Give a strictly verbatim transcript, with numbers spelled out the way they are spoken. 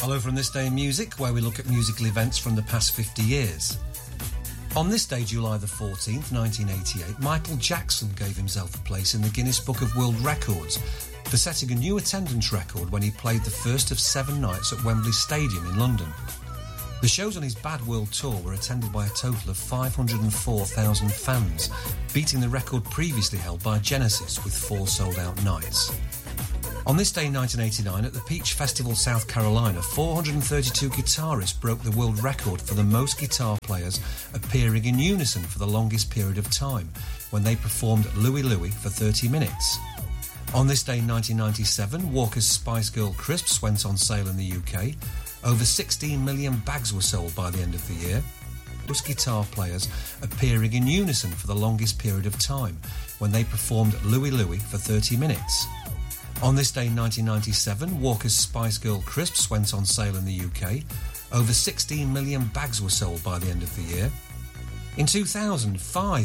Hello from This Day in Music, where we look at musical events from the past fifty years. On this day, July the fourteenth, nineteen eighty-eight, Michael Jackson gave himself a place in the Guinness Book of World Records for setting a new attendance record when he played the first of seven nights at Wembley Stadium in London. The shows on his Bad World Tour were attended by a total of five hundred four thousand fans, beating the record previously held by Genesis with four sold-out nights. On this day in nineteen eighty-nine, at the Peach Festival, South Carolina, four hundred thirty-two guitarists broke the world record for the most guitar players appearing in unison for the longest period of time, when they performed Louie Louie for thirty minutes. On this day in nineteen ninety-seven, Walker's Spice Girl Crisps went on sale in the U K. Over sixteen million bags were sold by the end of the year. Most guitar players appearing in unison for the longest period of time, when they performed Louie Louie for thirty minutes. On this day in nineteen ninety-seven, Walker's Spice Girl Crisps went on sale in the U K. Over sixteen million bags were sold by the end of the year. In two thousand five,